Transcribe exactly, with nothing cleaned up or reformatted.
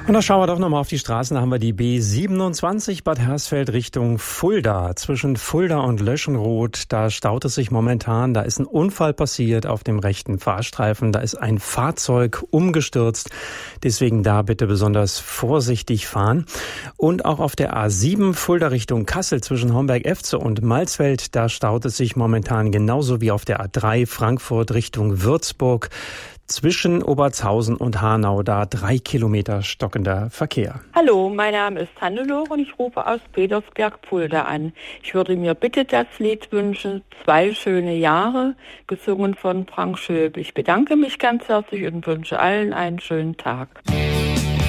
Und da schauen wir doch nochmal auf die Straßen. Da haben wir die B siebenundzwanzig Bad Hersfeld Richtung Fulda. Zwischen Fulda und Löschenroth, da staut es sich momentan. Da ist ein Unfall passiert auf dem rechten Fahrstreifen. Da ist ein Fahrzeug umgestürzt. Deswegen da bitte besonders vorsichtig fahren. Und auch auf der A sieben Fulda Richtung Kassel zwischen Homberg-Efze und Malsfeld, da staut es sich momentan genauso wie auf der A drei Frankfurt Richtung Würzburg. Zwischen Obertshausen und Hanau, da drei Kilometer stockender Verkehr. Hallo, mein Name ist Hannelore und ich rufe aus Petersberg-Fulda an. Ich würde mir bitte das Lied wünschen, Zwei schöne Jahre, gesungen von Frank Schöbel. Ich bedanke mich ganz herzlich und wünsche allen einen schönen Tag.